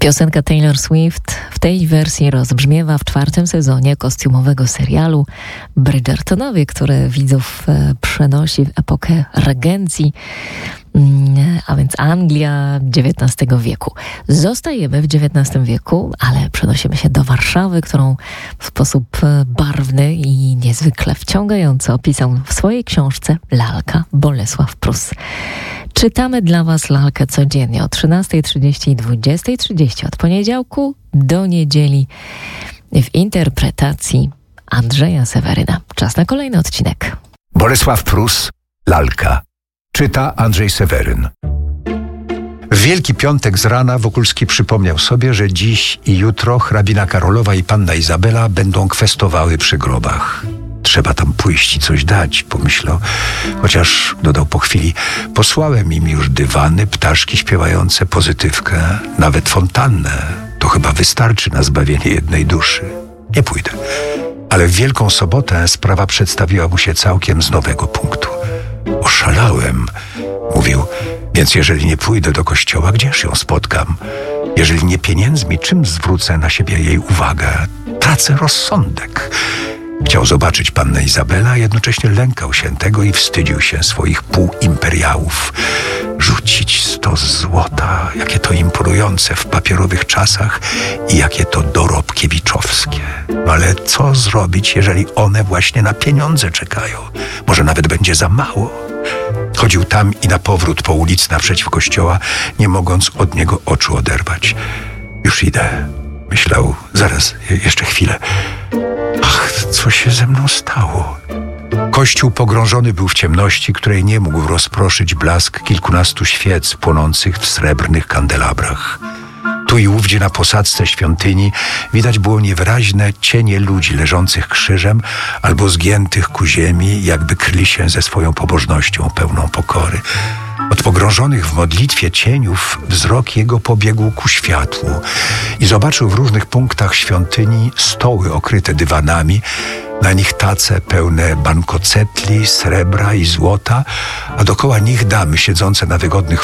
Piosenka Taylor Swift w tej wersji rozbrzmiewa w 4. sezonie kostiumowego serialu Bridgertonowie, który widzów przenosi w epokę regencji, a więc Anglia XIX wieku. Zostajemy w XIX wieku, ale przenosimy się do Warszawy, którą w sposób barwny i niezwykle wciągający opisał w swojej książce Lalka Bolesław Prus. Czytamy dla Was Lalkę codziennie o 13:30 i 20:30 od poniedziałku do niedzieli w interpretacji Andrzeja Seweryna. Czas na kolejny odcinek. Bolesław Prus, Lalka. Czyta Andrzej Seweryn. W Wielki Piątek z rana Wokulski przypomniał sobie, że dziś i jutro hrabina Karolowa i panna Izabela będą kwestowały przy grobach. Trzeba tam pójść i coś dać, pomyślał. Chociaż, dodał po chwili, posłałem im już dywany, ptaszki śpiewające, pozytywkę, nawet fontannę. To chyba wystarczy na zbawienie jednej duszy. Nie pójdę. Ale w Wielką Sobotę sprawa przedstawiła mu się całkiem z nowego punktu. Oszalałem, mówił, więc jeżeli nie pójdę do kościoła, gdzież ją spotkam? Jeżeli nie pieniędzmi, czym zwrócę na siebie jej uwagę? Tracę rozsądek. Chciał zobaczyć pannę Izabelę, a jednocześnie lękał się tego i wstydził się swoich półimperiałów. Rzucić 100 złota, jakie to imponujące w papierowych czasach i jakie to dorobkiewiczowskie. Ale co zrobić, jeżeli one właśnie na pieniądze czekają? Może nawet będzie za mało? Chodził tam i na powrót po ulicy naprzeciw kościoła, nie mogąc od niego oczu oderwać. Już idę, myślał, zaraz, jeszcze chwilę. Ach, co się ze mną stało? Kościół pogrążony był w ciemności, której nie mógł rozproszyć blask kilkunastu świec płonących w srebrnych kandelabrach. Tu i ówdzie na posadzce świątyni widać było niewyraźne cienie ludzi leżących krzyżem albo zgiętych ku ziemi, jakby kryli się ze swoją pobożnością pełną pokory. Od pogrążonych w modlitwie cieniów wzrok jego pobiegł ku światłu i zobaczył w różnych punktach świątyni stoły okryte dywanami, na nich tace pełne bankocetli, srebra i złota, a dokoła nich damy siedzące na wygodnych